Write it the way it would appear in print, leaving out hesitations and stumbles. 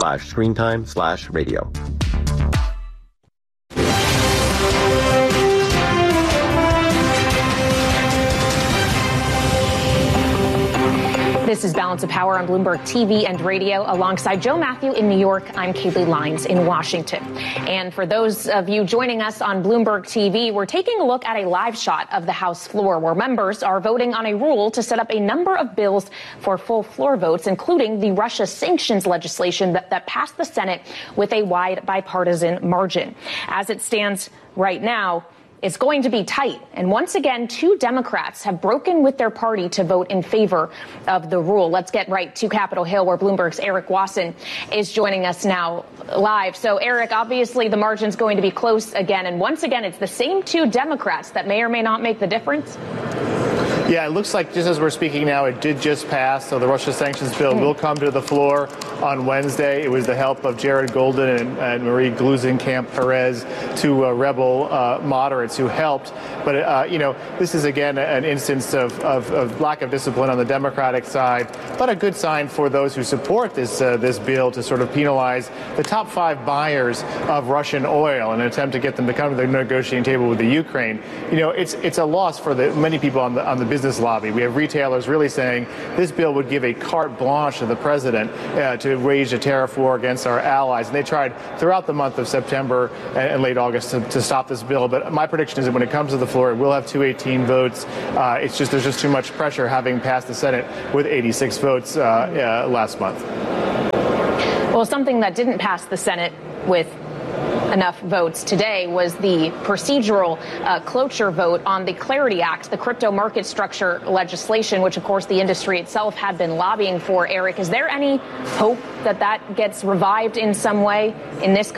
youtube.com/screentime/radio. This is Balance of Power on Bloomberg TV and radio. Alongside Joe Matthew in New York, I'm Kaylee Lyons in Washington. And for those of you joining us on Bloomberg TV, we're taking a look at a live shot of the House floor where members are voting on a rule to set up a number of bills for full floor votes, including the Russia sanctions legislation that passed the Senate with a wide bipartisan margin. As it stands right now, it's going to be tight. And once again, 2 Democrats have broken with their party to vote in favor of the rule. Let's get right to Capitol Hill, where Bloomberg's Eric Wasson is joining us now live. So, Eric, obviously the margin's going to be close again. And once again, it's the same 2 Democrats that may or may not make the difference. Yeah, it looks like just as we're speaking now, it did just pass. So the Russia sanctions bill will come to the floor on Wednesday. It was the help of Jared Golden and Marie Gluesenkamp-Perez, 2 rebel moderates who helped. But, this is, again, an instance of lack of discipline on the Democratic side, but a good sign for those who support this bill to sort of penalize the top 5 buyers of Russian oil in an attempt to get them to come to the negotiating table with the Ukraine. It's a loss for many people on the business lobby. We have retailers really saying this bill would give a carte blanche to the president to wage a tariff war against our allies. And they tried throughout the month of September and late August to stop this bill. But my prediction is that when it comes to the floor, it will have 218 votes. There's just too much pressure having passed the Senate with 86 votes last month. Well, something that didn't pass the Senate with enough votes today was the procedural cloture vote on the Clarity Act, the crypto market structure legislation, which, of course, the industry itself had been lobbying for. Eric, is there any hope that gets revived in some way in this